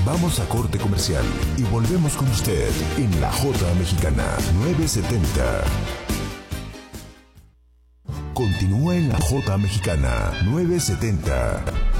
Vamos a corte comercial y volvemos con usted en La Jota Mexicana 970. Continúa en La Jota Mexicana 970.